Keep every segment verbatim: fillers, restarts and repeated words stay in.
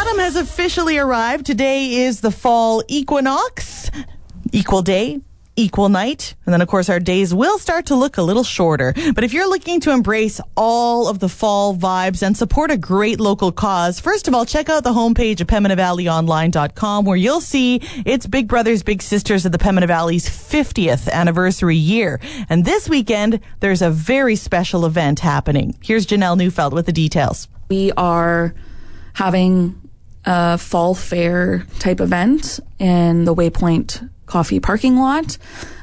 Autumn has officially arrived. Today is the fall equinox. Equal day, equal night. And then, of course, our days will start to look a little shorter. But if you're looking to embrace all of the fall vibes and support a great local cause, first of all, check out the homepage of Pembina Valley Online dot com, where you'll see it's Big Brothers Big Sisters of the Pembina Valley's fiftieth anniversary year. And this weekend, there's a very special event happening. Here's Janelle Neufeld with the details. We are having a fall fair type event in the Waypoint Coffee parking lot.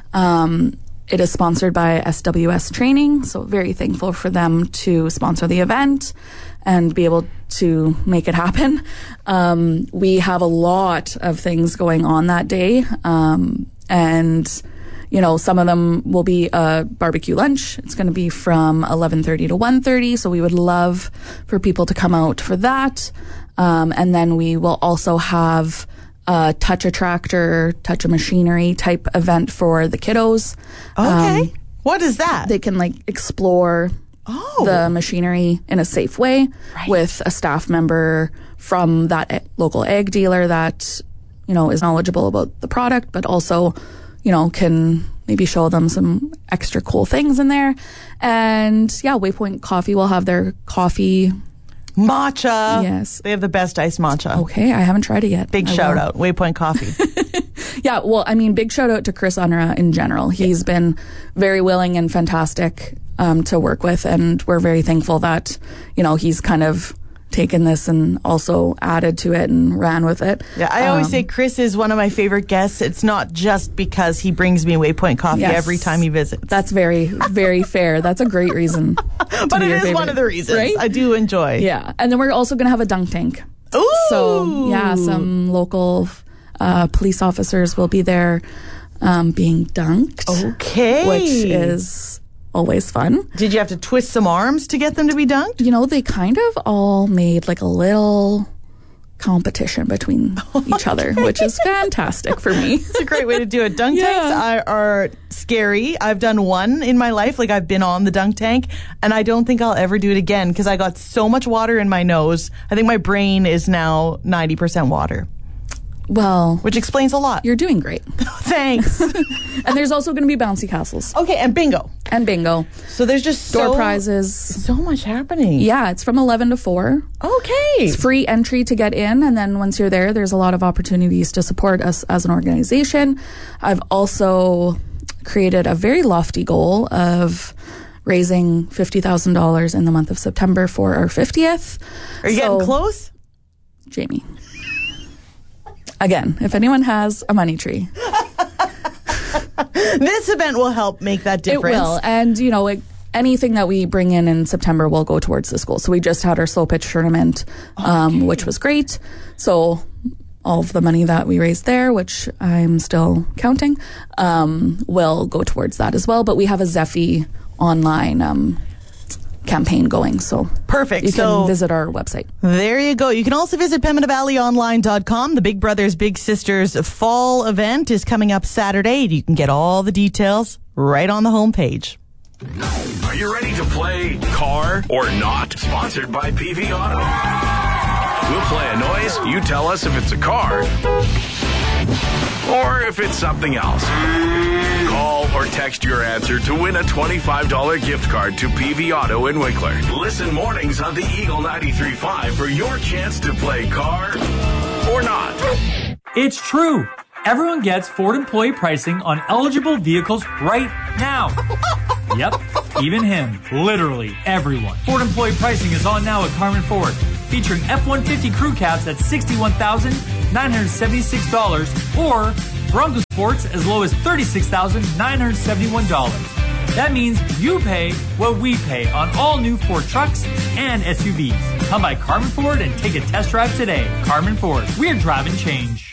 Um, it is sponsored by S W S Training, so very thankful for them to sponsor the event and be able to make it happen. Um, we have a lot of things going on that day, um, and you know, some of them will be a barbecue lunch. It's going to be from eleven thirty to one thirty, so we would love for people to come out for that. Um, and then we will also have a touch a tractor, touch a machinery type event for the kiddos. Okay. Um, what is that? They can like explore oh. the machinery in a safe way right. with a staff member from that local ag dealer that, you know, is knowledgeable about the product, but also, you know, can maybe show them some extra cool things in there. And yeah, Waypoint Coffee will have their coffee. Matcha. Yes. They have the best iced matcha. Okay, I haven't tried it yet. Big I shout will. out, Waypoint Coffee. Yeah, well, I mean, big shout out to Chris Unra in general. He's yeah. been very willing and fantastic um, to work with, and we're very thankful that, you know, he's kind of taken this and also added to it and ran with it. Yeah, I always um, say Chris is one of my favorite guests. It's not just because he brings me Waypoint Coffee yes, every time he visits. That's very, very fair. That's a great reason. But it is favorite, one of the reasons right? I do enjoy. Yeah, and then we're also going to have a dunk tank. Ooh! So, yeah, some local uh, police officers will be there um, being dunked. Okay. Which is always fun. Did you have to twist some arms to get them to be dunked? You know, they kind of all made like a little competition between each other, which is fantastic for me. It's a great way to do it. Dunk yeah. tanks are, are scary. I've done one in my life. Like, I've been on the dunk tank, and I don't think I'll ever do it again because I got so much water in my nose. I think my brain is now ninety percent water. Well, which explains a lot. You're doing great. Thanks. And there's also going to be bouncy castles. Okay, and bingo. And bingo. So there's just door so, prizes. So much happening. Yeah, it's from eleven to four. Okay. It's free entry to get in, and then once you're there, there's a lot of opportunities to support us as an organization. I've also created a very lofty goal of raising fifty thousand dollars in the month of September for our fiftieth. Are you so, getting close? Jamie. Again, if anyone has a money tree. This event will help make that difference. It will. And, you know, it, anything that we bring in in September will go towards the school. So we just had our slow pitch tournament, um, okay. which was great. So all of the money that we raised there, which I'm still counting, um, will go towards that as well. But we have a Zeffy online um campaign going, so perfect. You so can visit our website. There you go. You can also visit Pembina Valley Online dot com. The Big Brothers Big Sisters fall event is coming up Saturday. You can get all the details right on the homepage. Are you ready to play Car or Not? Sponsored by P V Auto. We'll play a noise. You tell us if it's a car or if it's something else. Call or text your answer to win a twenty-five dollars gift card to P V Auto in Winkler. Listen mornings on the Eagle ninety-three point five for your chance to play Car or Not. It's true. Everyone gets Ford employee pricing on eligible vehicles right now. Yep, even him. Literally everyone. Ford employee pricing is on now at Carmen Ford, featuring F one fifty crew cabs at sixty-one thousand nine hundred seventy-six dollars or Bronco Sports as low as thirty-six thousand nine hundred seventy-one dollars. That means you pay what we pay on all new Ford trucks and S U Vs. Come by Carmen Ford and take a test drive today. Carmen Ford, we're driving change.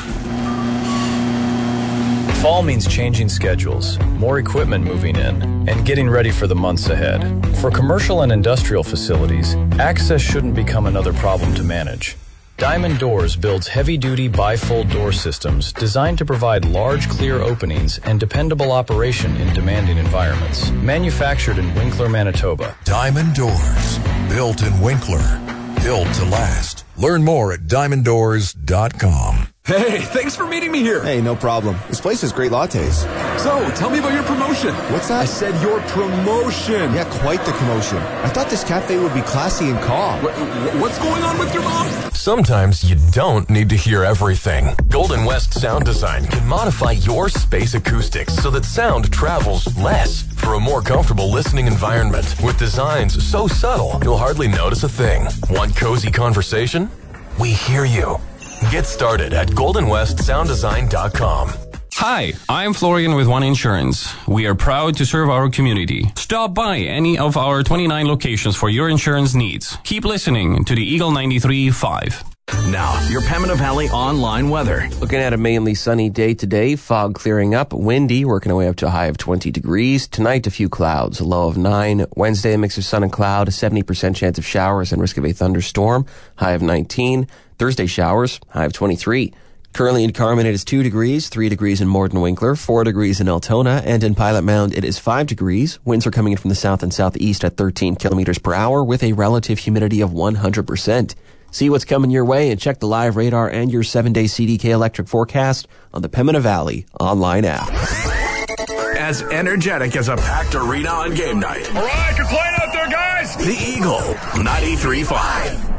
Fall means changing schedules, more equipment moving in, and getting ready for the months ahead. For commercial and industrial facilities, access shouldn't become another problem to manage. Diamond Doors builds heavy-duty bifold door systems designed to provide large, clear openings and dependable operation in demanding environments. Manufactured in Winkler, Manitoba. Diamond Doors, built in Winkler, built to last. Learn more at diamond doors dot com. Hey, thanks for meeting me here. Hey, no problem. This place has great lattes. So, tell me about your promotion. What's that? I said your promotion. Yeah, quite the commotion. I thought this cafe would be classy and calm. What, what's going on with your mom? Sometimes you don't need to hear everything. Golden West Sound Design can modify your space acoustics so that sound travels less for a more comfortable listening environment. With designs so subtle, you'll hardly notice a thing. Want cozy conversation? We hear you. Get started at golden west sound design dot com. Hi, I'm Florian with One Insurance. We are proud to serve our community. Stop by any of our twenty-nine locations for your insurance needs. Keep listening to the Eagle ninety-three point five. Now, your Pembina Valley online weather. Looking at a mainly sunny day today, fog clearing up, windy, working away up to a high of twenty degrees. Tonight, a few clouds, a low of nine. Wednesday, a mix of sun and cloud, a seventy percent chance of showers and risk of a thunderstorm, high of nineteen. Thursday, showers, high of twenty-three. Currently in Carman, it is two degrees, three degrees in Morden-Winkler, four degrees in Altona, and in Pilot Mound, it is five degrees. Winds are coming in from the south and southeast at thirteen kilometers per hour with a relative humidity of one hundred percent. See what's coming your way and check the live radar and your seven-day C D K electric forecast on the Pembina Valley online app. As energetic as a packed arena on game night. All right, you're playing out there, guys. The Eagle ninety-three point five.